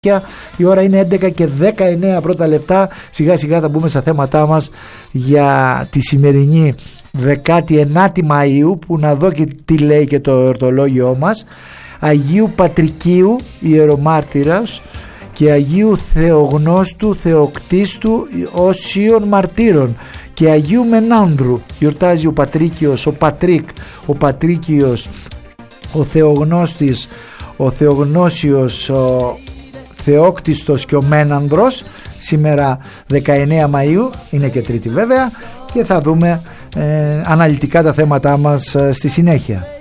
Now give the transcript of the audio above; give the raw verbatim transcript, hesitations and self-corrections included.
Η ώρα είναι έντεκα και δεκαεννέα πρώτα λεπτά. Σιγά σιγά θα μπούμε στα θέματά μας για τη σημερινή δεκάτη ενάτη Μαΐου, που να δω και τι λέει και το εορτολόγιό μας. Αγίου Πατρικίου ιερομάρτυρας και Αγίου Θεογνώστου Θεοκτίστου Οσίων Μαρτύρων και Αγίου Μενάνδρου. Γιορτάζει ο Πατρίκιος, ο Πατρίκ, ο Πατρίκιος, ο Θεογνώστης, ο Θεογνώσιος, ο Θεόκτιστος και ο Μένανδρος. Σήμερα δεκαεννέα Μαΐου, είναι και Τρίτη βέβαια, και θα δούμε ε, αναλυτικά τα θέματά μας ε, στη συνέχεια.